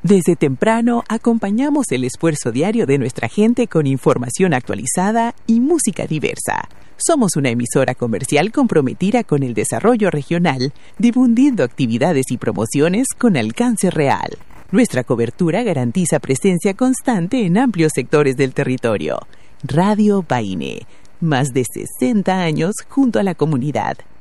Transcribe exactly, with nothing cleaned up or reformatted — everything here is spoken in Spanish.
Desde temprano acompañamos el esfuerzo diario de nuestra gente con información actualizada y música diversa. Somos una emisora comercial comprometida con el desarrollo regional, difundiendo actividades y promociones con alcance real. Nuestra cobertura garantiza presencia constante en amplios sectores del territorio. Radio Paine, más de sesenta años junto a la comunidad.